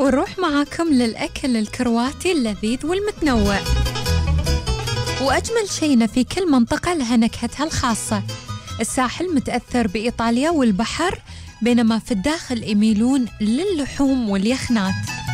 ونروح معاكم للأكل الكرواتي اللذيذ والمتنوع. وأجمل شيء في كل منطقة لها نكهتها الخاصة. الساحل متأثر بإيطاليا والبحر، بينما في الداخل يميلون للحوم واليخنات.